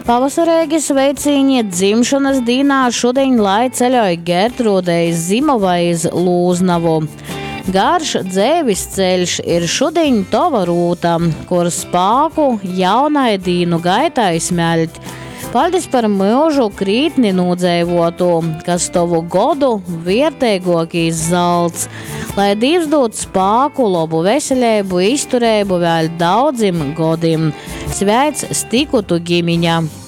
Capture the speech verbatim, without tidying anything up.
Pavasarīgi sveicieni dzimšanas dīnā šodien lai ceļoja Gertrūdei Zimovai iz Lūznavu. Garš dzēvis ceļš ir šodien tova rūta, kur spāku jaunai dīnu gaitai smeļt. Paldies par mūžu krītni nūdzeivotu, kas tovu godu vierteigokīs zelts, lai Dievs dod spāku, lobu veseleibu, izturēbu vēl daudzim godim. Sveic stikutu gimiņa!